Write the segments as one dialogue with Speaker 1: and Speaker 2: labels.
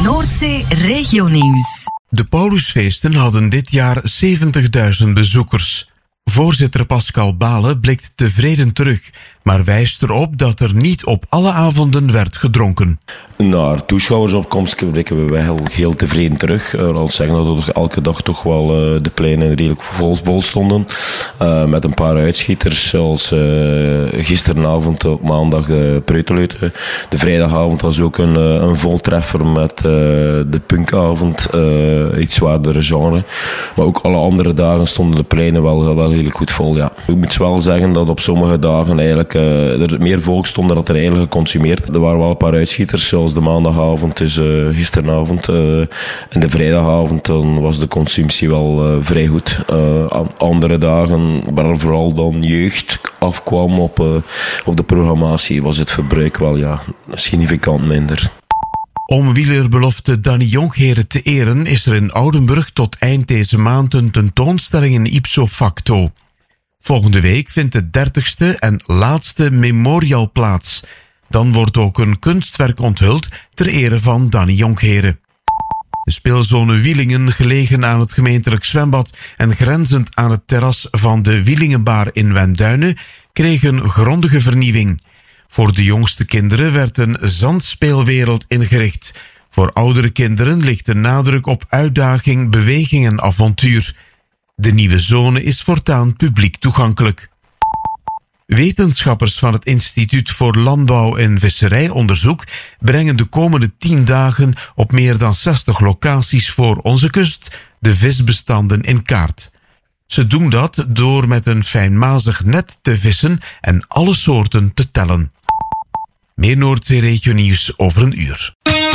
Speaker 1: Noordzee Regionieuws.
Speaker 2: De Paulusfeesten hadden dit jaar 70.000 bezoekers. Voorzitter Pascal Balen blikt tevreden terug, maar wijst erop dat er niet op alle avonden werd gedronken.
Speaker 3: Naar toeschouwersopkomst blikken we wel heel tevreden terug. Al zeggen dat er elke dag toch wel de pleinen redelijk vol stonden. Met een paar uitschieters, zoals gisteravond op maandag Preuteluiten. De vrijdagavond was ook een voltreffer met de punkavond, iets zwaardere genre. Maar ook alle andere dagen stonden de pleinen wel heel goed vol. Ja. Ik moet wel zeggen dat op sommige dagen eigenlijk er meer volk stond dan dat er eigenlijk geconsumeerd. Er waren wel een paar uitschieters, zoals de maandagavond, dus gisteravond. En de vrijdagavond dan was de consumptie wel vrij goed. Andere dagen, waar vooral dan jeugd afkwam op de programmatie, was het verbruik wel significant minder.
Speaker 2: Om wielerbelofte Danny Jongheren te eren is er in Oudenburg tot eind deze maand een tentoonstelling in ipso facto. Volgende week vindt de 30ste en laatste memorial plaats. Dan wordt ook een kunstwerk onthuld ter ere van Danny Jongheren. De speelzone Wielingen, gelegen aan het gemeentelijk zwembad en grenzend aan het terras van de Wielingenbaar in Wenduinen, kreeg een grondige vernieuwing. Voor de jongste kinderen werd een zandspeelwereld ingericht. Voor oudere kinderen ligt de nadruk op uitdaging, beweging en avontuur. De nieuwe zone is voortaan publiek toegankelijk. Wetenschappers van het Instituut voor Landbouw en Visserijonderzoek brengen de komende 10 dagen op meer dan 60 locaties voor onze kust de visbestanden in kaart. Ze doen dat door met een fijnmazig net te vissen en alle soorten te tellen. Meer Noordzee-regionieuws over een uur.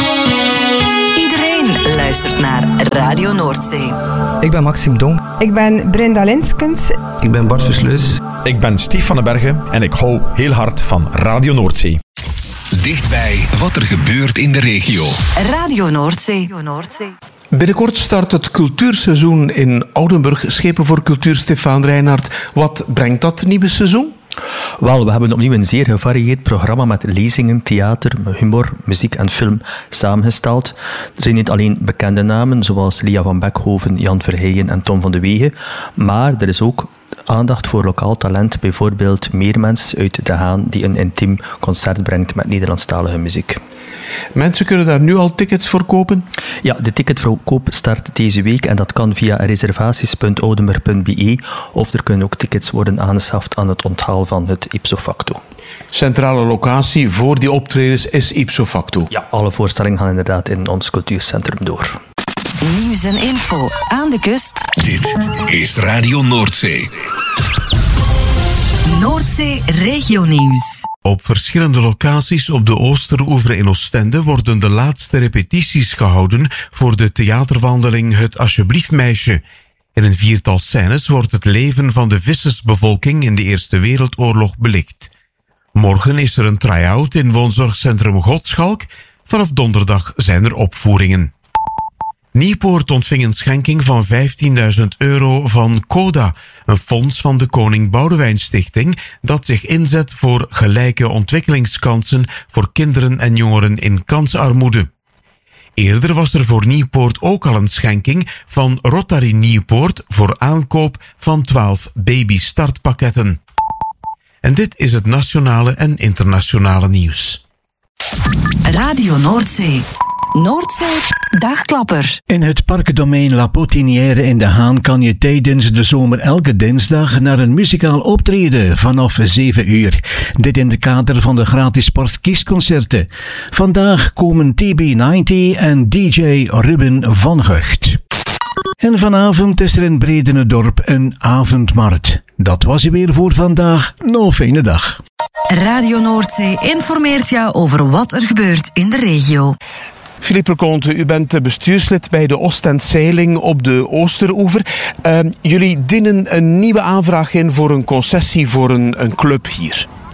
Speaker 1: Iedereen luistert naar Radio Noordzee.
Speaker 4: Ik ben Maxime Dong.
Speaker 5: Ik ben Brenda Linskens.
Speaker 6: Ik ben Bart Versluis.
Speaker 7: Ik ben Stief van den Bergen en ik hou heel hard van Radio Noordzee.
Speaker 8: Dichtbij wat er gebeurt in de regio.
Speaker 1: Radio Noordzee.
Speaker 9: Binnenkort start het cultuurseizoen in Oudenburg. Schepen voor Cultuur, Stefaan Reinhardt. Wat brengt dat nieuwe seizoen?
Speaker 4: Wel, we hebben opnieuw een zeer gevarieerd programma met lezingen, theater, humor, muziek en film samengesteld. Er zijn niet alleen bekende namen zoals Lia van Beckhoven, Jan Verheijen en Tom van de Wegen, maar er is ook aandacht voor lokaal talent, bijvoorbeeld Meermens uit De Haan, die een intiem concert brengt met Nederlandstalige muziek.
Speaker 9: Mensen kunnen daar nu al tickets voor kopen?
Speaker 4: Ja, de ticketverkoop start deze week en dat kan via reservaties.oudenburg.be of er kunnen ook tickets worden aangeschaft aan het onthaal van het ipso facto.
Speaker 9: Centrale locatie voor die optredens is ipso facto?
Speaker 4: Ja, alle voorstellingen gaan inderdaad in ons cultuurcentrum door.
Speaker 1: Nieuws en info aan de kust.
Speaker 8: Dit is Radio Noordzee.
Speaker 1: Noordzee Regionieuws.
Speaker 2: Op verschillende locaties op de Oosteroever in Oostende worden de laatste repetities gehouden voor de theaterwandeling Het Alsjeblieft Meisje. In een 4-tal scènes wordt het leven van de vissersbevolking in de Eerste Wereldoorlog belicht. Morgen is er een try-out in woonzorgcentrum Godschalk. Vanaf donderdag zijn er opvoeringen. Nieuwpoort ontving een schenking van €15.000 van CODA, een fonds van de Koning Boudewijn Stichting dat zich inzet voor gelijke ontwikkelingskansen voor kinderen en jongeren in kansarmoede. Eerder was er voor Nieuwpoort ook al een schenking van Rotary Nieuwpoort voor aankoop van 12 babystartpakketten. En dit is het nationale en internationale nieuws.
Speaker 1: Radio Noordzee. Noordzee Dagklapper.
Speaker 10: In het parkdomein La Potinière in De Haan kan je tijdens de zomer elke dinsdag naar een muzikaal optreden vanaf 7 uur. Dit in het kader van de gratis sportkiesconcerten. Vandaag komen TB90 en DJ Ruben van Gucht. En vanavond is er in Bredenedorp een avondmarkt. Dat was je weer voor vandaag. Nog fijne dag.
Speaker 1: Radio Noordzee informeert jou over wat er gebeurt in de regio.
Speaker 9: Philippe Leconte, u bent bestuurslid bij de Oostend-Zeiling op de Oosteroever. Jullie dienen een nieuwe aanvraag in voor een concessie voor een club hier.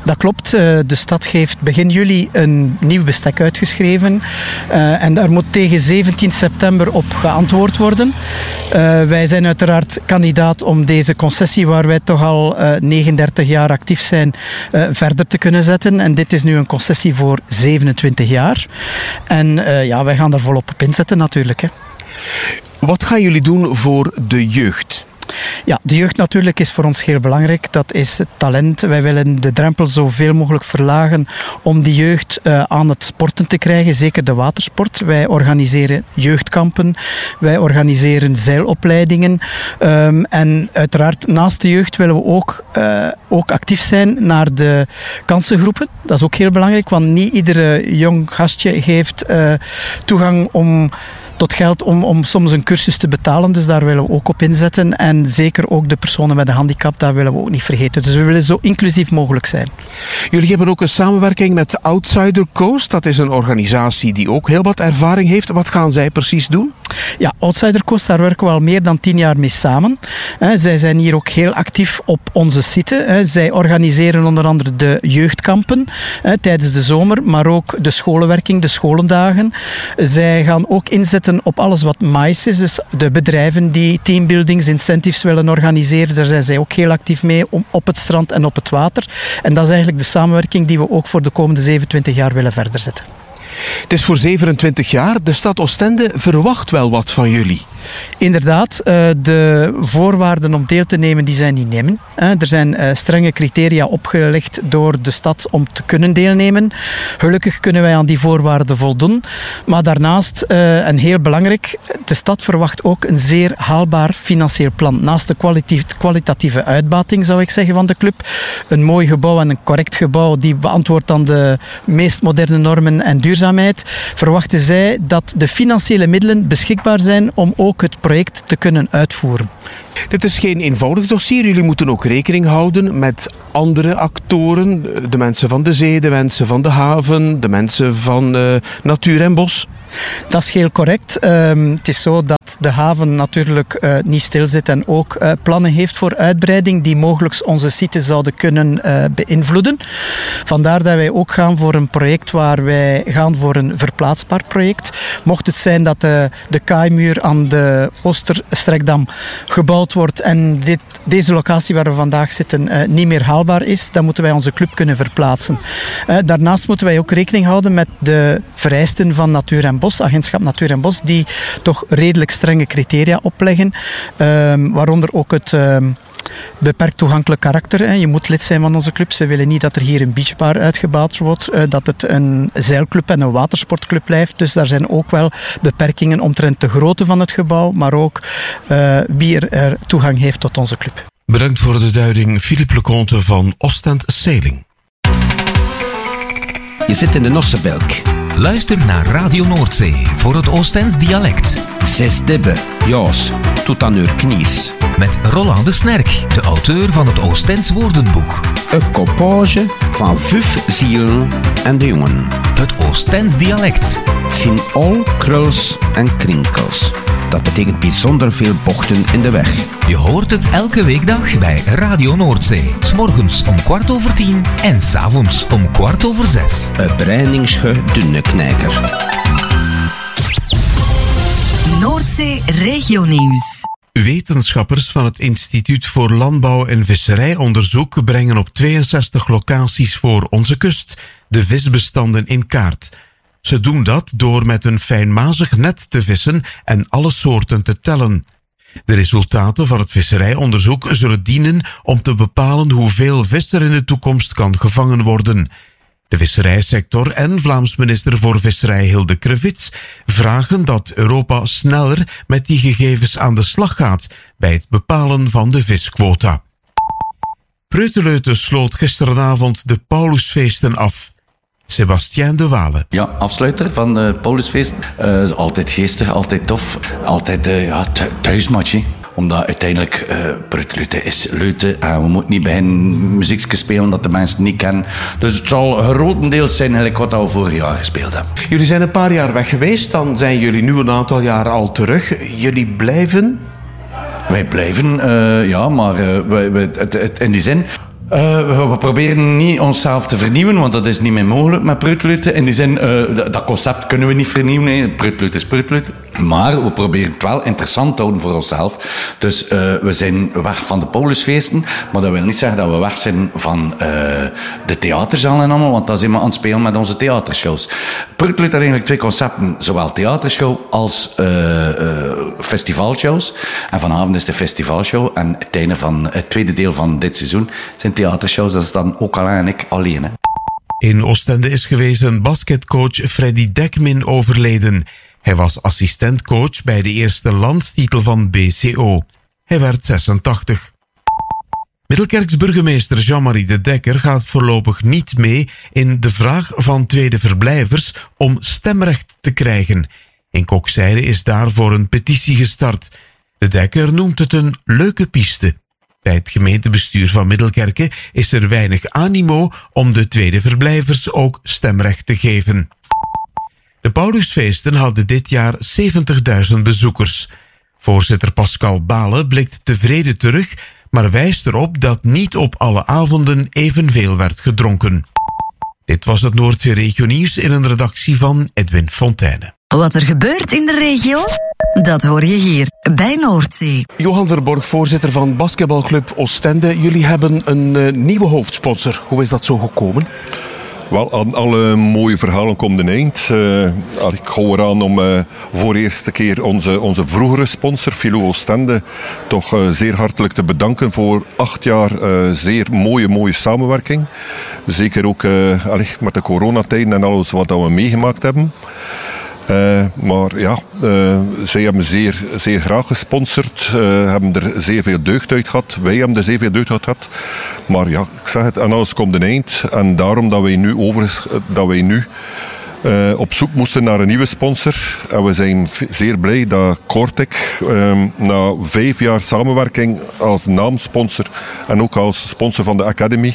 Speaker 6: Dat klopt. De stad heeft begin juli een nieuw bestek uitgeschreven. En daar moet tegen 17 september op geantwoord worden. Wij zijn uiteraard kandidaat om deze concessie, waar wij toch al 39 jaar actief zijn, verder te kunnen zetten. En dit is nu een concessie voor 27 jaar. En wij gaan daar volop op inzetten natuurlijk. Hè.
Speaker 9: Wat gaan jullie doen voor de jeugd?
Speaker 6: Ja, de jeugd natuurlijk is voor ons heel belangrijk. Dat is het talent. Wij willen de drempel zoveel mogelijk verlagen om die jeugd aan het sporten te krijgen. Zeker de watersport. Wij organiseren jeugdkampen. Wij organiseren zeilopleidingen. En uiteraard naast de jeugd willen we ook actief zijn naar de kansengroepen. Dat is ook heel belangrijk, want niet iedere jong gastje heeft toegang tot geld om soms een cursus te betalen. Dus daar willen we ook op inzetten. En zeker ook de personen met een handicap, daar willen we ook niet vergeten. Dus we willen zo inclusief mogelijk zijn.
Speaker 9: Jullie hebben ook een samenwerking met Outsider Coast. Dat is een organisatie die ook heel wat ervaring heeft. Wat gaan zij precies doen?
Speaker 6: Ja, Outsider Coast, daar werken we al meer dan 10 jaar mee samen. Zij zijn hier ook heel actief op onze site. Zij organiseren onder andere de jeugdkampen tijdens de zomer, maar ook de scholenwerking, de scholendagen. Zij gaan ook inzetten op alles wat MICE is, dus de bedrijven die teambuildings, incentives willen organiseren. Daar zijn zij ook heel actief mee op het strand en op het water. En dat is eigenlijk de samenwerking die we ook voor de komende 27 jaar willen verder zetten.
Speaker 9: Het is voor 27 jaar. De stad Oostende verwacht wel wat van jullie.
Speaker 6: Inderdaad, de voorwaarden om deel te nemen, die zijn niet nemen. Er zijn strenge criteria opgelegd door de stad om te kunnen deelnemen. Gelukkig kunnen wij aan die voorwaarden voldoen. Maar daarnaast, en heel belangrijk, de stad verwacht ook een zeer haalbaar financieel plan. Naast de kwalitatieve uitbating, zou ik zeggen, van de club. Een mooi gebouw en een correct gebouw die beantwoordt aan de meest moderne normen en duurzaamheid, verwachten zij dat de financiële middelen beschikbaar zijn om ook het project te kunnen uitvoeren.
Speaker 9: Dit is geen eenvoudig dossier. Jullie moeten ook rekening houden met andere actoren. De mensen van de zee, de mensen van de haven, de mensen van natuur en bos.
Speaker 6: Dat is heel correct. Het is zo dat de haven natuurlijk niet stilzit en ook plannen heeft voor uitbreiding die mogelijk onze site zouden kunnen beïnvloeden. Vandaar dat wij ook gaan voor een project waar wij gaan voor een verplaatsbaar project. Mocht het zijn dat de kaaimuur aan de Oosterstrekdam gebouwd wordt en deze locatie waar we vandaag zitten niet meer haalbaar is, dan moeten wij onze club kunnen verplaatsen. Daarnaast moeten wij ook rekening houden met de vereisten van Natuur en Bos, Agentschap Natuur en Bos, die toch redelijk strenge criteria opleggen, waaronder ook het beperkt toegankelijk karakter. Je moet lid zijn van onze club. Ze willen niet dat er hier een beachbar uitgebouwd wordt, dat het een zeilclub en een watersportclub blijft. Dus daar zijn ook wel beperkingen omtrent de grootte van het gebouw, maar ook wie er toegang heeft tot onze club.
Speaker 2: Bedankt voor de duiding, Philippe Leconte van Ostend Sailing.
Speaker 11: Je zit in de Nossebelk.
Speaker 8: Luister naar Radio Noordzee voor het Oostends dialect.
Speaker 11: 6 dibben, jaas, tot aan uw knies.
Speaker 8: Met Roland de Snerk, de auteur van het Oostends woordenboek.
Speaker 11: Een coupage van 5 zielen en de jongen.
Speaker 8: Het Oostends dialect.
Speaker 11: Zien al kruls en krinkels. Dat betekent bijzonder veel bochten in de weg.
Speaker 8: Je hoort het elke weekdag bij Radio Noordzee. 's Morgens om 10:15 en 's avonds om 5:15.
Speaker 11: Een breiningsge dunne knijker.
Speaker 1: Noordzee Regionieuws.
Speaker 2: Wetenschappers van het Instituut voor Landbouw en Visserijonderzoek brengen op 62 locaties voor onze kust de visbestanden in kaart. Ze doen dat door met een fijnmazig net te vissen en alle soorten te tellen. De resultaten van het visserijonderzoek zullen dienen om te bepalen hoeveel vis er in de toekomst kan gevangen worden. De visserijsector en Vlaams minister voor Visserij Hilde Krevits vragen dat Europa sneller met die gegevens aan de slag gaat bij het bepalen van de visquota. Preuteleute sloot gisteravond de Paulusfeesten af. Sebastien de Wale.
Speaker 12: Ja, afsluiter van het Paulusfeest. Altijd geestig, altijd tof. Altijd thuismatje. Omdat uiteindelijk Preuteleute is leute en we moeten niet beginnen muziekje spelen dat de mensen niet kennen. Dus het zal grotendeels zijn eigenlijk wat we vorig jaar gespeeld hebben.
Speaker 9: Jullie zijn een paar jaar weg geweest, dan zijn jullie nu een aantal jaar al terug. Jullie blijven?
Speaker 12: Wij blijven, ja, maar in die zin, We proberen niet onszelf te vernieuwen, want dat is niet meer mogelijk met Prutlute. In die zin, dat concept kunnen we niet vernieuwen. Prutlut is Prutlut. Maar we proberen het wel interessant te houden voor onszelf. Dus we zijn weg van de Paulusfeesten. Maar dat wil niet zeggen dat we weg zijn van de theaterzaal en allemaal. Want dan zijn we aan het spelen met onze theatershows. Prutlut heeft eigenlijk twee concepten. Zowel theatershow als festivalshows. En vanavond is de festivalshow. En het einde van het tweede deel van dit seizoen zijn theatershows. Dat is dan ook Alain en ik alleen. Hè.
Speaker 2: In Oostende is gewezen basketcoach Freddy Dekmin overleden. Hij was assistentcoach bij de eerste landstitel van BCO. Hij werd 86. Middelkerks burgemeester Jean-Marie de Dekker gaat voorlopig niet mee in de vraag van tweede verblijvers om stemrecht te krijgen. In Kokzijde is daarvoor een petitie gestart. De Dekker noemt het een leuke piste. Bij het gemeentebestuur van Middelkerke is er weinig animo om de tweede verblijvers ook stemrecht te geven. De Paulusfeesten hadden dit jaar 70.000 bezoekers. Voorzitter Pascal Bale blikt tevreden terug, maar wijst erop dat niet op alle avonden evenveel werd gedronken. Dit was het Noordzee Regio Nieuws in een redactie van Edwin Fontijne.
Speaker 1: Wat er gebeurt in de regio, dat hoor je hier bij Noordzee.
Speaker 9: Johan Verborg, voorzitter van basketbalclub Oostende. Jullie hebben een nieuwe hoofdsponsor. Hoe is dat zo gekomen?
Speaker 13: Wel, aan alle mooie verhalen komt een eind. Ik hou eraan om voor de eerste keer onze vroegere sponsor, Filou Oostende, toch zeer hartelijk te bedanken voor 8 jaar zeer mooie samenwerking. Zeker ook met de coronatijden en alles wat we meegemaakt hebben. Maar ja, zij hebben zeer graag gesponsord, hebben er zeer veel deugd uit gehad. Wij hebben er zeer veel deugd uit gehad. Maar ja, ik zeg het, aan alles komt een eind. En daarom dat wij nu op zoek moesten naar een nieuwe sponsor. En we zijn zeer blij dat Cortec na 5 jaar samenwerking als naamsponsor en ook als sponsor van de Academy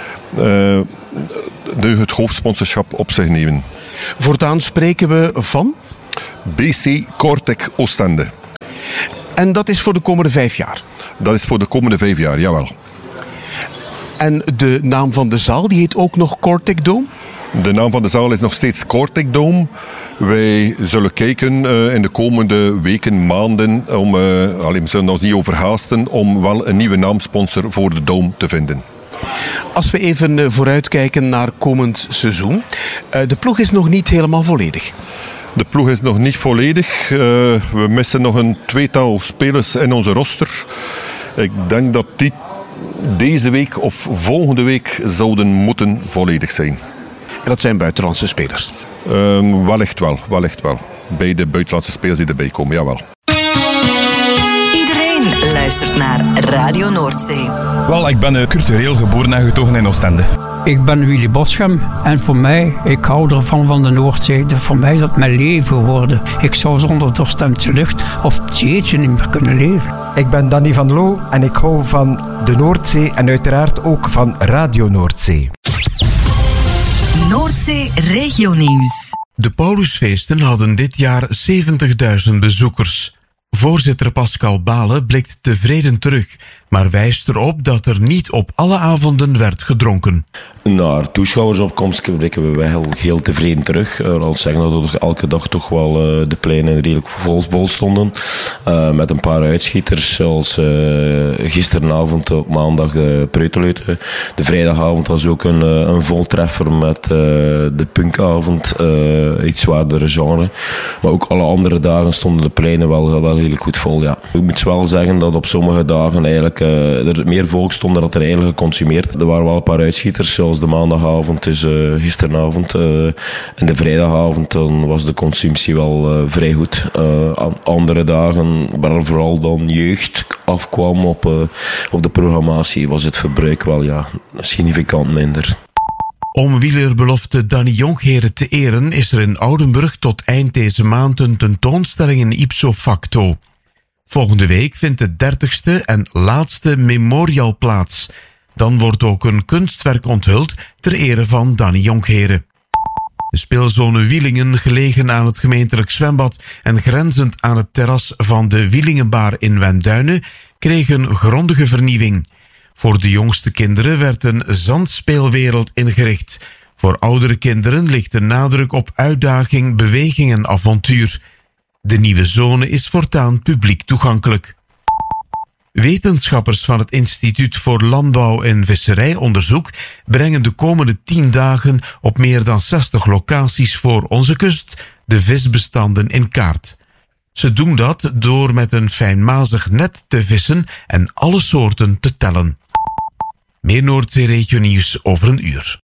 Speaker 13: nu het hoofdsponsorschap op zich nemen.
Speaker 9: Voortaan spreken we van?
Speaker 13: BC Cortec Oostende.
Speaker 9: En dat is voor de komende 5 jaar?
Speaker 13: Dat is voor de komende 5 jaar, jawel.
Speaker 9: En de naam van de zaal, die heet ook nog Cortec Dome?
Speaker 13: De naam van de zaal is nog steeds Cortec Dome. Wij zullen kijken in de komende weken, maanden, we zullen ons niet overhaasten, om wel een nieuwe naamsponsor voor de Dome te vinden.
Speaker 9: Als we even vooruitkijken naar komend seizoen. De ploeg is nog niet helemaal volledig.
Speaker 13: De ploeg is nog niet volledig. We missen nog een 2-tal spelers in onze roster. Ik denk dat die deze week of volgende week zouden moeten volledig zijn.
Speaker 9: En dat zijn buitenlandse spelers?
Speaker 13: Wellicht wel. Bij de buitenlandse spelers die erbij komen, jawel.
Speaker 1: Luistert naar Radio Noordzee.
Speaker 7: Wel, ik ben cultureel geboren en getogen in Oostende.
Speaker 14: Ik ben Willy Boschem en voor mij, ik hou ervan van de Noordzee. Voor mij is dat mijn leven geworden. Ik zou zonder de Oostendse lucht of het zeetje niet meer kunnen leven.
Speaker 15: Ik ben Danny van Loo en ik hou van de Noordzee en uiteraard ook van Radio Noordzee.
Speaker 1: Noordzee Regio Nieuws.
Speaker 2: De Paulusfeesten hadden dit jaar 70.000 bezoekers. Voorzitter Pascal Bale blikt tevreden terug, maar wijst erop dat er niet op alle avonden werd gedronken.
Speaker 3: Naar toeschouwersopkomst blikken we wel heel tevreden terug. Al zeggen dat er elke dag toch wel de pleinen redelijk vol stonden. Met een paar uitschieters, zoals gisteravond op maandag Preuteluite. De vrijdagavond was ook een voltreffer met de punkavond, iets zwaardere genre. Maar ook alle andere dagen stonden de pleinen wel heel goed vol. Ja. Ik moet wel zeggen dat op sommige dagen eigenlijk er meer volk stond dan dat er eigenlijk geconsumeerd. Er waren wel een paar uitschieters, zoals de maandagavond, dus gisteravond. En de vrijdagavond dan was de consumptie wel vrij goed. Andere dagen, waar vooral dan jeugd afkwam op de programmatie, was het verbruik wel significant minder.
Speaker 2: Om wielerbelofte Danny Jongheren te eren is er in Oudenburg tot eind deze maand een tentoonstelling in ipso facto. Volgende week vindt de 30ste en laatste memorial plaats. Dan wordt ook een kunstwerk onthuld ter ere van Danny Jongheren. De speelzone Wielingen, gelegen aan het gemeentelijk zwembad en grenzend aan het terras van de Wielingenbaar in Wenduinen, kreeg een grondige vernieuwing. Voor de jongste kinderen werd een zandspeelwereld ingericht. Voor oudere kinderen ligt de nadruk op uitdaging, beweging en avontuur. De nieuwe zone is voortaan publiek toegankelijk. Wetenschappers van het Instituut voor Landbouw- en Visserijonderzoek brengen de komende 10 dagen op meer dan 60 locaties voor onze kust de visbestanden in kaart. Ze doen dat door met een fijnmazig net te vissen en alle soorten te tellen. Meer Noordzee-regio nieuws over een uur.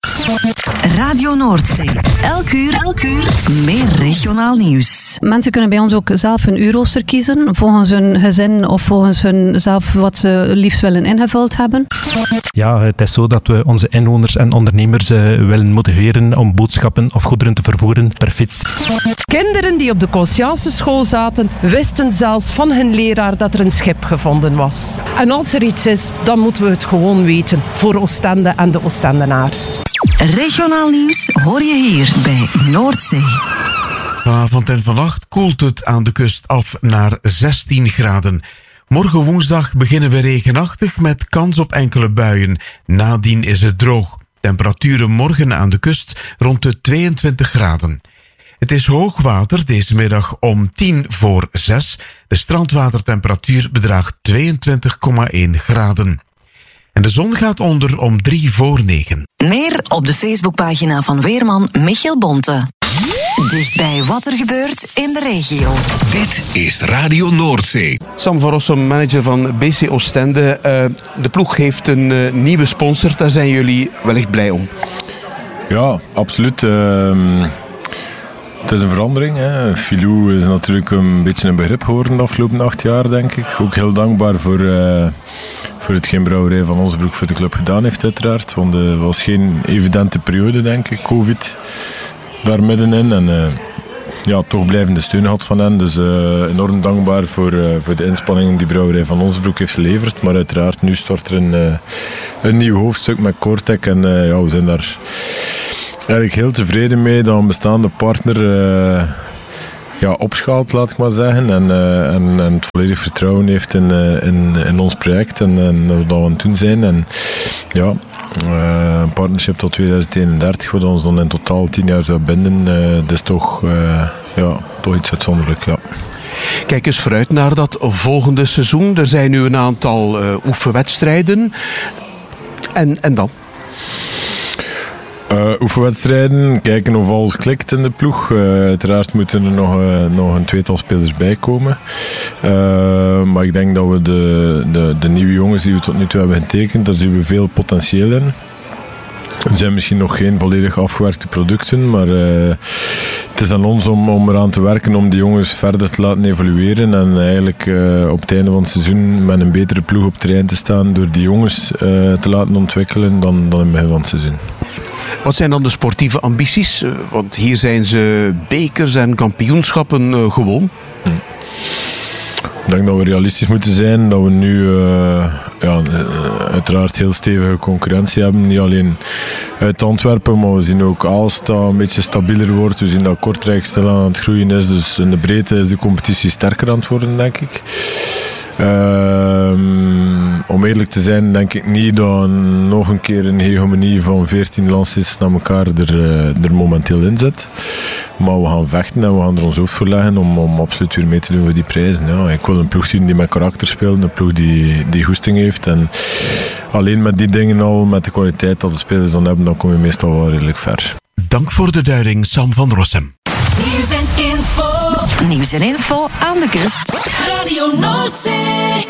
Speaker 1: Radio Noordzee. Elk uur meer regionaal nieuws.
Speaker 16: Mensen kunnen bij ons ook zelf hun uurrooster kiezen, volgens hun gezin of volgens hun zelf wat ze liefst willen ingevuld hebben.
Speaker 17: Ja, het is zo dat we onze inwoners en ondernemers willen motiveren om boodschappen of goederen te vervoeren per fiets.
Speaker 18: Kinderen die op de Conscience school zaten, wisten zelfs van hun leraar dat er een schip gevonden was. En als er iets is, dan moeten we het gewoon weten. Voor Oostende en de Oostendenaars.
Speaker 1: Regionaal nieuws hoor je hier bij Noordzee.
Speaker 2: Vanavond en vannacht koelt het aan de kust af naar 16 graden. Morgen woensdag beginnen we regenachtig met kans op enkele buien. Nadien is het droog. Temperaturen morgen aan de kust rond de 22 graden. Het is hoogwater deze middag om 5:50. De strandwatertemperatuur bedraagt 22,1 graden. En de zon gaat onder om 8:45.
Speaker 1: Meer op de Facebookpagina van weerman Michiel Bonte. Dichtbij wat er gebeurt in de regio.
Speaker 19: Dit is Radio Noordzee.
Speaker 9: Sam van Rossum, manager van BC Oostende. De ploeg heeft een nieuwe sponsor. Daar zijn jullie wellicht blij om.
Speaker 20: Ja, absoluut. Het is een verandering. Hè. Filou is natuurlijk een beetje een begrip geworden de afgelopen 8 jaar, denk ik. Ook heel dankbaar voor hetgeen Brouwerij van Osbroek voor de club gedaan heeft, uiteraard. Want het was geen evidente periode, denk ik. Covid daar middenin. En toch blijvende steun had van hen. Dus enorm dankbaar voor de inspanningen die Brouwerij van Osbroek heeft geleverd. Maar uiteraard, nu start er een nieuw hoofdstuk met Cortec. En we zijn daar eigenlijk heel tevreden mee dat een bestaande partner opschaalt, laat ik maar zeggen. En het volledig vertrouwen heeft in ons project en wat we aan het doen zijn. En ja, een partnership tot 2031, wat ons dan in totaal 10 jaar zou binden. Dat is toch iets uitzonderlijk, ja.
Speaker 9: Kijk eens vooruit naar dat volgende seizoen. Er zijn nu een aantal oefenwedstrijden. En dan?
Speaker 20: Oefenwedstrijden, kijken of alles klikt in de ploeg. Uiteraard moeten er nog een tweetal spelers bij komen. Maar ik denk dat we de nieuwe jongens die we tot nu toe hebben getekend, daar zien we veel potentieel in. Er zijn misschien nog geen volledig afgewerkte producten, maar het is aan ons om eraan te werken om die jongens verder te laten evolueren en eigenlijk op het einde van het seizoen met een betere ploeg op terrein te staan door die jongens te laten ontwikkelen dan in het begin van het seizoen.
Speaker 9: Wat zijn dan de sportieve ambities? Want hier zijn ze bekers en kampioenschappen gewoon.
Speaker 20: Ik denk dat we realistisch moeten zijn, dat we nu uiteraard heel stevige concurrentie hebben. Niet alleen uit Antwerpen, maar we zien ook Aalst dat een beetje stabieler wordt. We zien dat Kortrijk stil aan het groeien is, dus in de breedte is de competitie sterker aan het worden, denk ik. Om eerlijk te zijn, denk ik niet dat nog een keer een hegemonie van 14 landsteds naar elkaar er momenteel in zit. Maar we gaan vechten en we gaan er ons hoofd voor leggen om absoluut weer mee te doen voor die prijzen. Ja, ik wil een ploeg zien die met karakter speelt, een ploeg die goesting heeft. En alleen met die dingen al, met de kwaliteit dat de spelers dan hebben, dan kom je meestal wel redelijk ver.
Speaker 2: Dank voor de duiding, Sam van Rossum.
Speaker 1: Nieuws en info aan de kust.
Speaker 21: Radio Noordzee.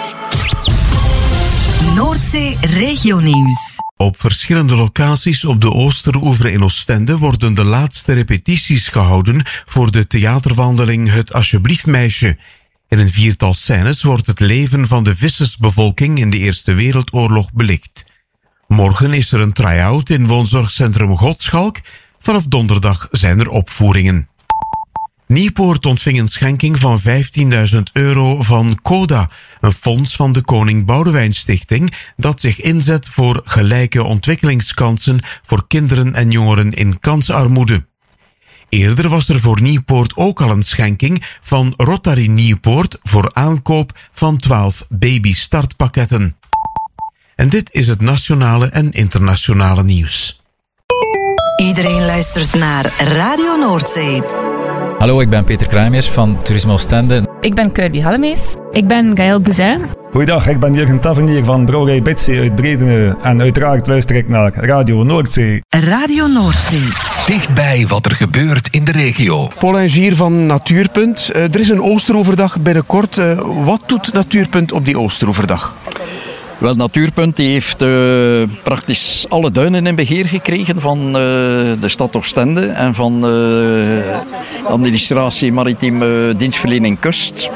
Speaker 1: Noordzee regionieuws.
Speaker 2: Op verschillende locaties op de Oosteroever in Oostende worden de laatste repetities gehouden voor de theaterwandeling Het Alsjeblieft Meisje. In een 4-tal scènes wordt het leven van de vissersbevolking in de Eerste Wereldoorlog belicht. Morgen is er een try-out in woonzorgcentrum Godschalk. Vanaf donderdag zijn er opvoeringen. Nieuwpoort ontving een schenking van €15.000 van CODA, een fonds van de Koning Boudewijn Stichting dat zich inzet voor gelijke ontwikkelingskansen voor kinderen en jongeren in kansarmoede. Eerder was er voor Nieuwpoort ook al een schenking van Rotary Nieuwpoort voor aankoop van 12 babystartpakketten. En dit is het nationale en internationale nieuws.
Speaker 1: Iedereen luistert naar Radio Noordzee.
Speaker 5: Hallo, ik ben Peter Kruijmers van Toerisme Oostende.
Speaker 22: Ik ben Kirby Hallemees. Ik ben Gaël Bouzin.
Speaker 23: Goeiedag, ik ben Jurgen Tavernier van Brouwerij Bitsy uit Bredene. En uiteraard luister ik naar Radio Noordzee.
Speaker 1: Radio Noordzee.
Speaker 19: Dichtbij wat er gebeurt in de regio.
Speaker 9: Paul en Gier van Natuurpunt. Er is een Oosteroverdag binnenkort. Wat doet Natuurpunt op die Oosteroverdag?
Speaker 24: Wel, Natuurpunt die heeft praktisch alle duinen in beheer gekregen van de stad Oostende en van de administratie Maritieme Dienstverlening Kust.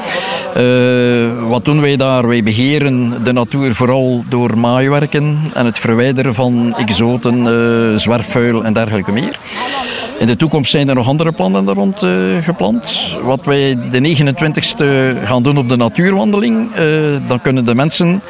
Speaker 24: Wat doen wij daar? Wij beheren de natuur vooral door maaiwerken en het verwijderen van exoten, zwerfvuil en dergelijke meer. In de toekomst zijn er nog andere plannen daar rond gepland. Wat wij de 29e gaan doen op de natuurwandeling, dan kunnen de mensen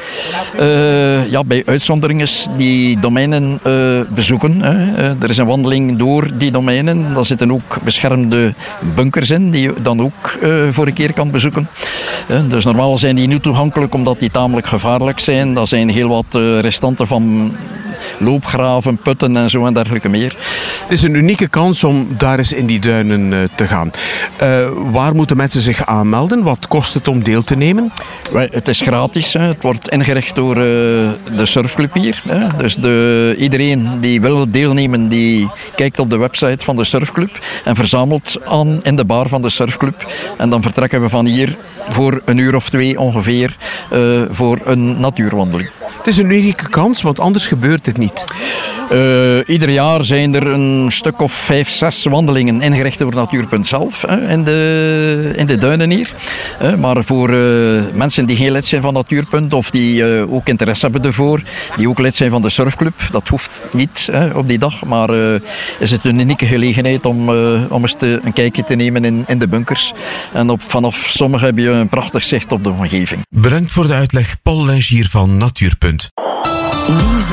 Speaker 24: bij uitzonderingen die domeinen bezoeken. Er is een wandeling door die domeinen. Daar zitten ook beschermde bunkers in, die je dan ook voor een keer kan bezoeken. Dus normaal zijn die niet toegankelijk omdat die tamelijk gevaarlijk zijn. Dat zijn heel wat restanten van loopgraven, putten en zo en dergelijke meer.
Speaker 9: Het is een unieke kans om daar eens in die duinen te gaan. Waar moeten mensen zich aanmelden? Wat kost het om deel te nemen?
Speaker 24: Het is gratis. Het wordt ingericht door de surfclub hier. Dus iedereen die wil deelnemen, die kijkt op de website van de surfclub en verzamelt aan in de bar van de surfclub. En dan vertrekken we van hier voor een uur of 2 ongeveer voor een natuurwandeling.
Speaker 9: Het is een unieke kans, want anders gebeurt het niet.
Speaker 24: Ieder jaar zijn er een stuk of 5, 6 wandelingen ingericht door Natuurpunt zelf in de duinen hier. Maar voor mensen die geen lid zijn van Natuurpunt of die ook interesse hebben ervoor, die ook lid zijn van de surfclub, dat hoeft niet op die dag, maar is het een unieke gelegenheid om eens een kijkje te nemen in de bunkers. En vanaf sommige heb je een prachtig zicht op de omgeving.
Speaker 2: Bedankt voor de uitleg, Paul en Gier van Natuurpunt.